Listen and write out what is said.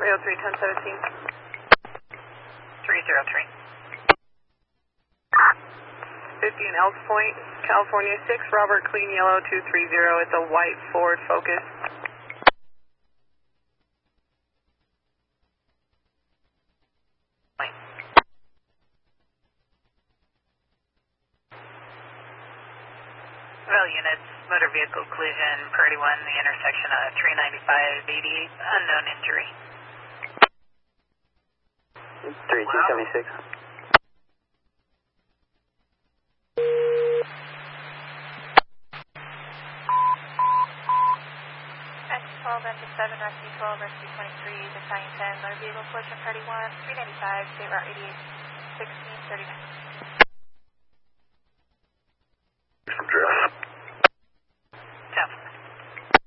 303, 1017. 303. 50 in Elks Point, California 6, Robert Clean Yellow 230. It's a white Ford Focus. Well, units, motor vehicle collision, Priority 1, the intersection of 395-88, unknown injury. 3276. SC12, SC7, SC12, SC23, Battalion 10, motor vehicle collision, Priority 1, 395, State Route 88, 1639.